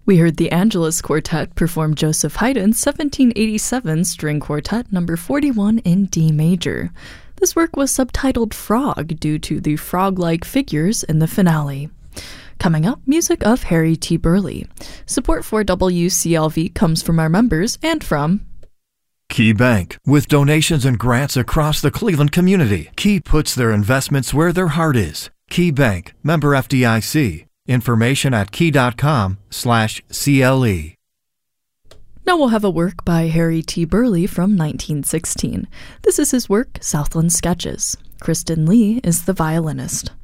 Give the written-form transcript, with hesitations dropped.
We heard the Angelus Quartet perform Joseph Haydn's 1787 String Quartet No. 41 in D major. This work was subtitled Frog due to the frog-like figures in the finale. Coming up, music of Harry T. Burleigh. Support for WCLV comes from our members and from Key Bank. With donations and grants across the Cleveland community, Key puts their investments where their heart is. Key Bank, member FDIC. Information at key.com/CLE. Now we'll have a work by Harry T. Burleigh from 1916. This is his work, Southland Sketches. Kristen Lee is the violinist.